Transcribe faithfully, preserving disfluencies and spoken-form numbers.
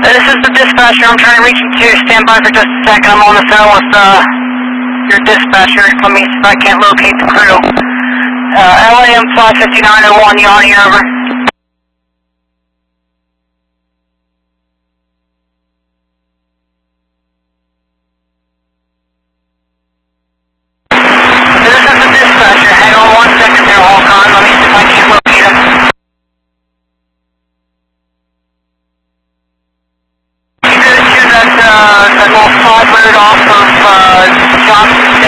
This is the dispatcher. I'm trying to reach you to stand by for just a second. I'm on the phone with uh, your dispatcher. Let me see if I can't locate the crew. Uh, L A M five fifty-nine oh one, Yanni, over. This is the dispatcher. Hang on one second there, hold on. Let me see if I can't locate him. You go to that, uh, that little side road off of uh, Johnson